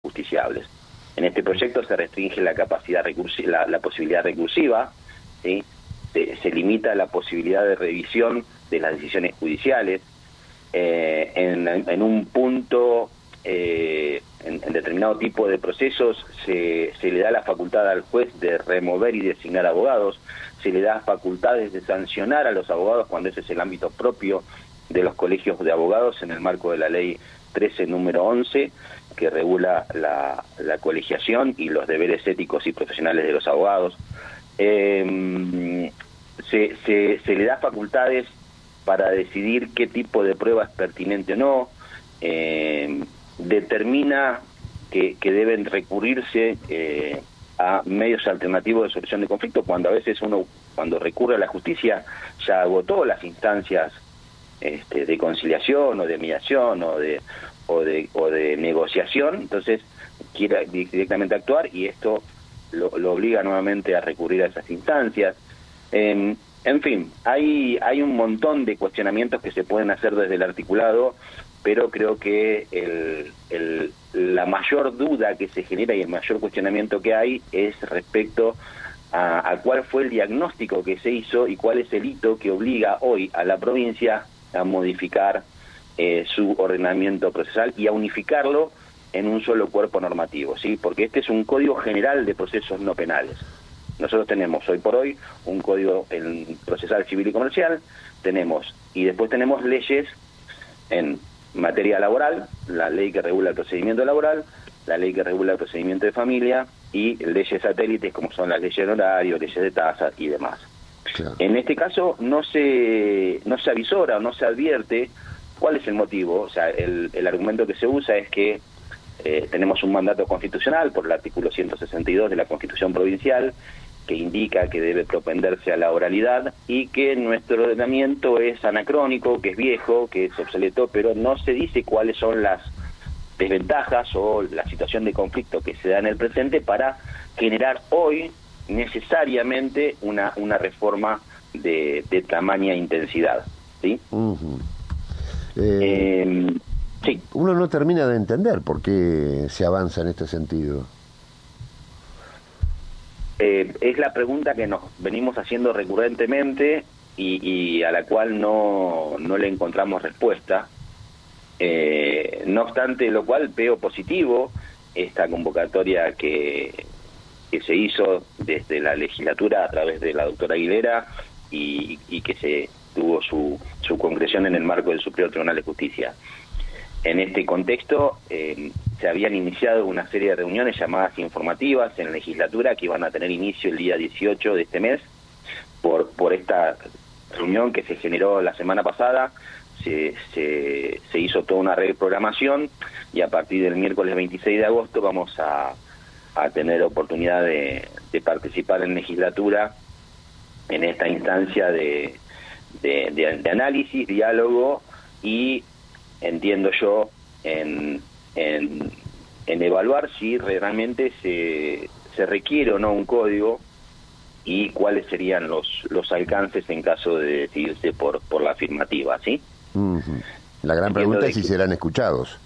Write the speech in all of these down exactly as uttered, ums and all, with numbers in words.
justiciables. En este proyecto se restringe la capacidad recursiva, la, la posibilidad recursiva, ¿sí? se, se limita la posibilidad de revisión de las decisiones judiciales. Eh, en, en un punto, eh, en, en determinado tipo de procesos, se, se le da la facultad al juez de remover y designar abogados, se le da facultades de sancionar a los abogados cuando ese es el ámbito propio de los colegios de abogados en el marco de la ley trece número once, que regula la, la colegiación y los deberes éticos y profesionales de los abogados. Eh, se, se, se le da facultades para decidir qué tipo de prueba es pertinente o no, eh, determina que, que deben recurrirse eh, a medios alternativos de solución de conflicto, cuando a veces uno, cuando recurre a la justicia, ya agotó las instancias este, de conciliación o de mediación o de, o de, o de negociación, entonces quiere directamente actuar y esto lo, lo obliga nuevamente a recurrir a esas instancias. Eh, En fin, hay hay un montón de cuestionamientos que se pueden hacer desde el articulado, pero creo que el, el, la mayor duda que se genera y el mayor cuestionamiento que hay es respecto a, a cuál fue el diagnóstico que se hizo y cuál es el hito que obliga hoy a la provincia a modificar eh, su ordenamiento procesal y a unificarlo en un solo cuerpo normativo, ¿sí? Porque este es un Código General de Procesos No Penales. Nosotros tenemos hoy por hoy un código en procesal civil y comercial, tenemos y después tenemos leyes en materia laboral, la ley que regula el procedimiento laboral, la ley que regula el procedimiento de familia y leyes satélites como son las leyes de horario, leyes de tasa y demás. Claro. En este caso no se no se avisora o no se advierte cuál es el motivo, o sea, el, el argumento que se usa es que eh, tenemos un mandato constitucional por el artículo ciento sesenta y dos de la Constitución Provincial que indica que debe propenderse a la oralidad y que nuestro ordenamiento es anacrónico, que es viejo, que es obsoleto, pero no se dice cuáles son las desventajas o la situación de conflicto que se da en el presente para generar hoy necesariamente una, una reforma de, de tamaña intensidad, ¿sí? Uh-huh. eh, eh, sí. Uno no termina de entender por qué se avanza en este sentido. Eh, es la pregunta que nos venimos haciendo recurrentemente y, y a la cual no, no le encontramos respuesta. Eh, no obstante lo cual veo positivo esta convocatoria que, que se hizo desde la legislatura a través de la doctora Aguilera y, y que se tuvo su, su concreción en el marco del Superior Tribunal de Justicia. En este contexto eh, se habían iniciado una serie de reuniones llamadas informativas en la legislatura que iban a tener inicio el día dieciocho de este mes. Por, por esta reunión que se generó la semana pasada, se, se, se hizo toda una reprogramación y a partir del miércoles veintiséis de agosto vamos a, a tener oportunidad de, de participar en legislatura en esta instancia de, de, de, de análisis, diálogo y entiendo yo en, en, en evaluar si realmente se, se requiere o no un código y cuáles serían los los alcances en caso de decidirse por por la afirmativa, ¿sí? Uh-huh. La gran Entiendo pregunta es si que, serán escuchados.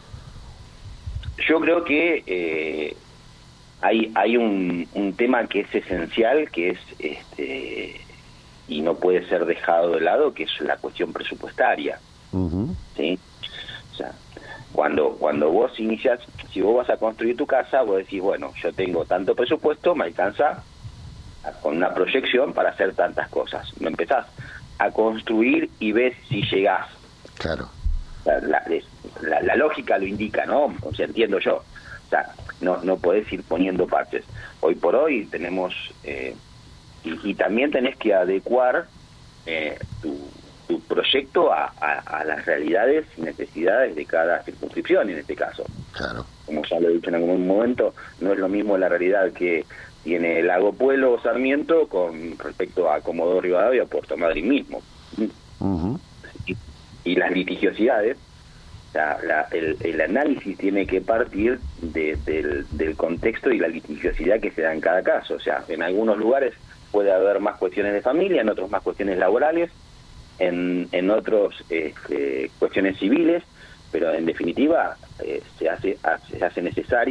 Yo creo que eh, hay hay un, un tema que es esencial, que es este y no puede ser dejado de lado, que es la cuestión presupuestaria. Uh-huh. ¿Sí? O sea, cuando cuando vos inicias, si vos vas a construir tu casa, vos decís, bueno, yo tengo tanto presupuesto, me alcanza con una proyección para hacer tantas cosas. No empezás a construir y ves si llegás. Claro. La, la, la, la lógica lo indica, ¿no? O sea, entiendo yo. O sea, no no podés ir poniendo parches. Hoy por hoy tenemos... Eh, y, y también tenés que adecuar eh, tu... tu proyecto a, a, a las realidades y necesidades de cada circunscripción en este caso. Claro. Como ya lo he dicho en algún momento, no es lo mismo la realidad que tiene el Lago Puelo o Sarmiento con respecto a Comodoro Rivadavia o Puerto Madryn mismo. Uh-huh. y, y las litigiosidades, o sea, la, el, el análisis tiene que partir de, del, del contexto y la litigiosidad que se da en cada caso. O sea, en algunos lugares puede haber más cuestiones de familia, en otros más cuestiones laborales, en, en otros este, cuestiones civiles, pero en definitiva eh, se hace se hace necesario